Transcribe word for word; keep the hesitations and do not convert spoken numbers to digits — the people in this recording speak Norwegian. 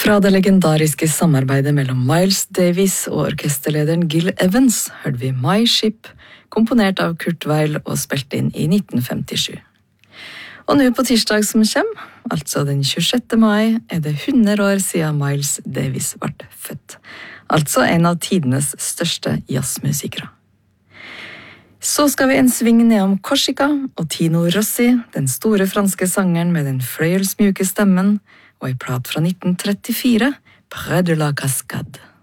Fra det legendariske samarbeidet mellom Miles Davis og orkesterlederen Gil Evans hørte vi My Ship, komponert av Kurt Weill og spilt inn i nitten femtisju. Og nå på tirsdag som kommer, altså den tjuesjette mai, er det hundre år siden Miles Davis ble født. Altså en av tidenes største jazzmusikere. Så skal vi en sving nedom Korsika og Tino Rossi, den store franske sangeren med den fløyelsmjuke stemmen, og en plat fra nitten trettifire, Près de la Cascade.